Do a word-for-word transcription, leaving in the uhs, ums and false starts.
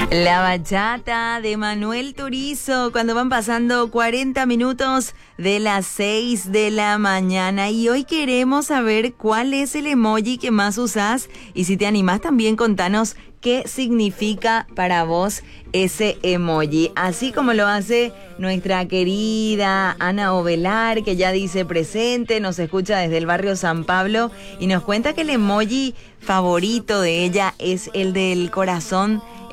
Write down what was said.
La bachata de Manuel Turizo, cuando van pasando cuarenta minutos de las seis de la mañana. Y hoy queremos saber cuál es el emoji que más usás. Y si te animás también, contanos qué significa para vos ese emoji. Así como lo hace nuestra querida Ana Ovelar, que ya dice presente, nos escucha desde el barrio San Pablo y nos cuenta que el emoji favorito de ella es el del corazón